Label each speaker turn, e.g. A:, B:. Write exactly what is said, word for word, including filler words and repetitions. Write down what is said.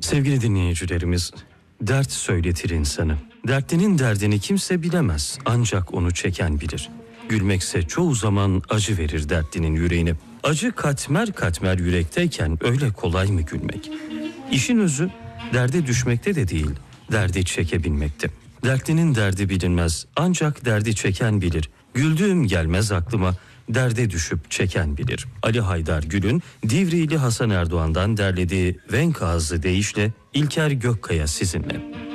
A: Sevgili dinleyicilerimiz, dert söyletir insanı. Dertlinin derdini kimse bilemez, ancak onu çeken bilir. Gülmekse çoğu zaman acı verir dertlinin yüreğine. Acı katmer katmer yürekteyken öyle kolay mı gülmek? İşin özü derde düşmekte de değil, derdi çekebilmekte. Dertlinin derdi bilinmez, ancak derdi çeken bilir. Güldüğüm gelmez aklıma, derde düşüp çeken bilir. Ali Haydar Gül'ün Divriğili Hasan Erdoğan'dan derlediği Venk Ağzı deyişle İlker Gökkaya sizinle.